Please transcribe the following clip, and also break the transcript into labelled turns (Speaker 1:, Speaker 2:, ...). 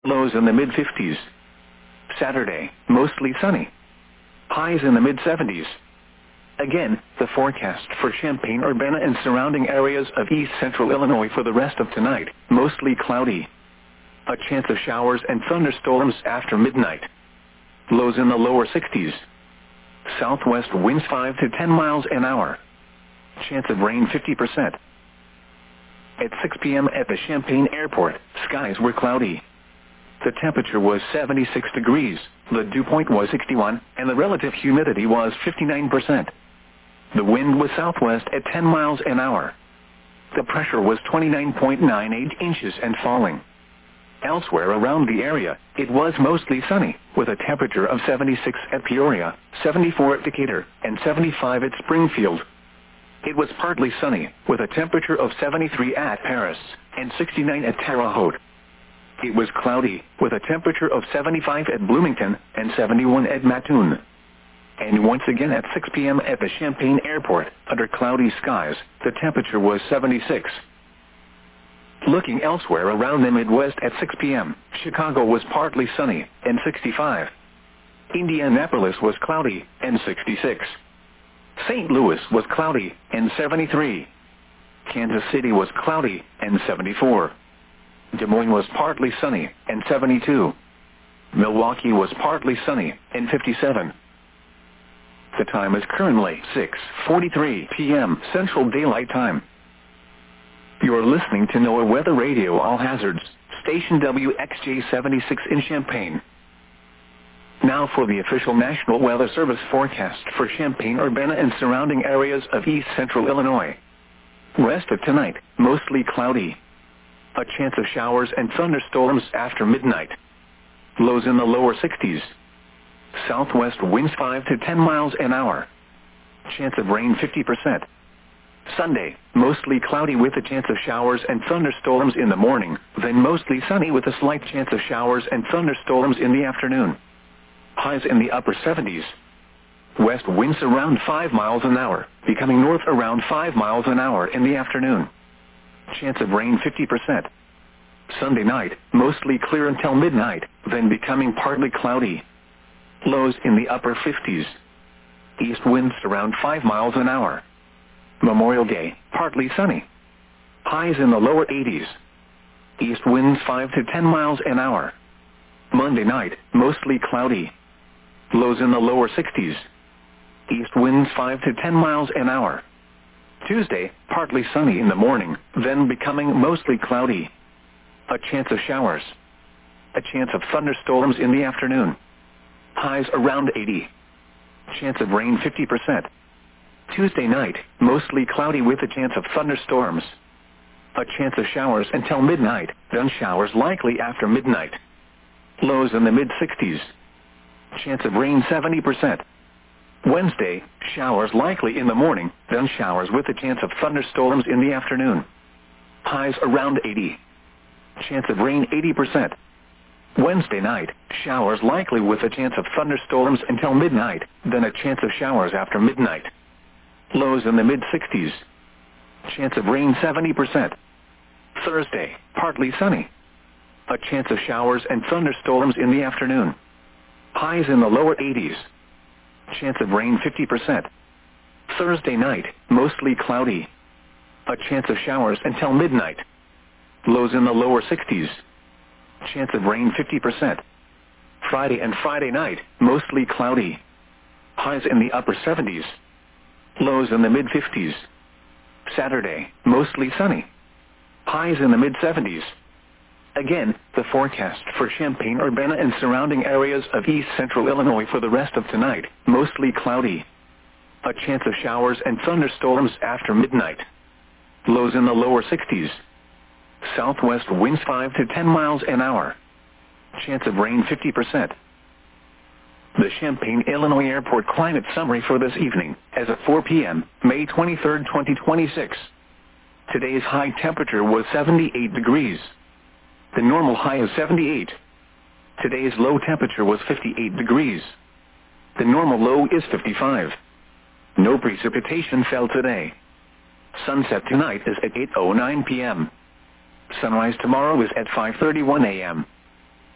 Speaker 1: Lows in the mid-50s. Saturday, mostly sunny. Highs in the mid-70s. Again, the forecast for Champaign-Urbana and surrounding areas of east central Illinois for the rest of tonight, mostly cloudy. A chance of showers and thunderstorms after midnight. Lows in the lower 60s. Southwest winds 5 to 10 miles an hour. Chance of rain 50%. At 6 p.m. at the Champaign Airport, skies were cloudy. The temperature was 76 degrees, the dew point was 61, and the relative humidity was 59%. The wind was southwest at 10 miles an hour. The pressure was 29.98 inches and falling. Elsewhere around the area, it was mostly sunny, with a temperature of 76 at Peoria, 74 at Decatur, and 75 at Springfield. It was partly sunny, with a temperature of 73 at Paris, and 69 at Terre Haute. It was cloudy, with a temperature of 75 at Bloomington, and 71 at Mattoon. And once again at 6 p.m. at the Champaign Airport, under cloudy skies, the temperature was 76. Looking elsewhere around the Midwest at 6 p.m., Chicago was partly sunny, and 65. Indianapolis was cloudy, and 66. St. Louis was cloudy, and 73. Kansas City was cloudy, and 74. Des Moines was partly sunny, and 72. Milwaukee was partly sunny, and 57. The time is currently 6:43 p.m. Central Daylight Time. You are listening to NOAA Weather Radio All Hazards, station WXJ-76 in Champaign. Now for the official National Weather Service forecast for Champaign-Urbana and surrounding areas of east central Illinois. Rest of tonight, mostly cloudy. A chance of showers and thunderstorms after midnight. Lows in the lower 60s. Southwest winds 5 to 10 miles an hour. Chance of rain 50%. Sunday, mostly cloudy with a chance of showers and thunderstorms in the morning, then mostly sunny with a slight chance of showers and thunderstorms in the afternoon. Highs in the upper 70s. West winds around 5 miles an hour, becoming north around 5 miles an hour in the afternoon. Chance of rain 50%. Sunday night, mostly clear until midnight, then becoming partly cloudy. Lows in the upper 50s. East winds around 5 miles an hour. Memorial Day, partly sunny. Highs in the lower 80s. East winds 5 to 10 miles an hour. Monday night, mostly cloudy. Lows in the lower 60s. East winds 5 to 10 miles an hour. Tuesday, partly sunny in the morning, then becoming mostly cloudy. A chance of showers. A chance of thunderstorms in the afternoon. Highs around 80. Chance of rain 50%. Tuesday night, mostly cloudy with a chance of thunderstorms. A chance of showers until midnight, then showers likely after midnight. Lows in the mid-60s. Chance of rain 70%. Wednesday, showers likely in the morning, then showers with a chance of thunderstorms in the afternoon. Highs around 80. Chance of rain 80%. Wednesday night, showers likely with a chance of thunderstorms until midnight, then a chance of showers after midnight. Lows in the mid-60s. Chance of rain 70%. Thursday, partly sunny. A chance of showers and thunderstorms in the afternoon. Highs in the lower 80s. Chance of rain 50%. Thursday night, mostly cloudy. A chance of showers until midnight. Lows in the lower 60s. Chance of rain 50%. Friday and Friday night, mostly cloudy. Highs in the upper 70s. Lows in the mid-50s. Saturday, mostly sunny. Highs in the mid-70s. Again, the forecast for Champaign-Urbana and surrounding areas of east central Illinois for the rest of tonight, mostly cloudy. A chance of showers and thunderstorms after midnight. Lows in the lower 60s. Southwest winds 5 to 10 miles an hour. Chance of rain 50%. The Champaign, Illinois Airport climate summary for this evening, as of 4 p.m., May 23, 2026. Today's high temperature was 78 degrees. The normal high is 78. Today's low temperature was 58 degrees. The normal low is 55. No precipitation fell today. Sunset tonight is at 8:09 p.m. Sunrise tomorrow is at 5:31 a.m.